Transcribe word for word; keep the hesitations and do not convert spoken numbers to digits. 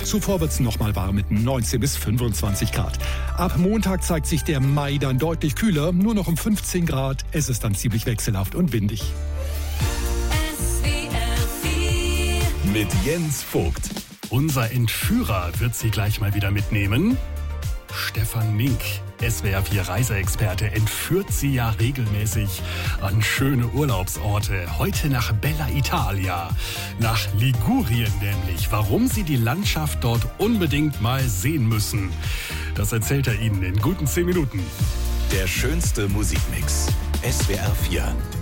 Zuvor wird es nochmal warm mit neunzehn bis fünfundzwanzig Grad. Ab Montag zeigt sich der Mai dann deutlich kühler, nur noch um fünfzehn Grad. Es ist dann ziemlich wechselhaft und windig. Mit Jens Vogt. Unser Entführer wird Sie gleich mal wieder mitnehmen. Stefan Mink, S W R vier Reiseexperte, entführt Sie ja regelmäßig an schöne Urlaubsorte. Heute nach Bella Italia, nach Ligurien nämlich. Warum Sie die Landschaft dort unbedingt mal sehen müssen, das erzählt er Ihnen in guten zehn Minuten. Der schönste Musikmix. S W R vier.